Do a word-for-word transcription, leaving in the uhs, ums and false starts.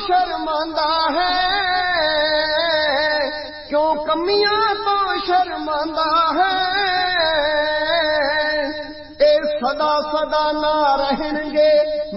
शर्मांदा है, क्यों कमियां तो शर्मांदा है। ए सदा सदा ना रहणगे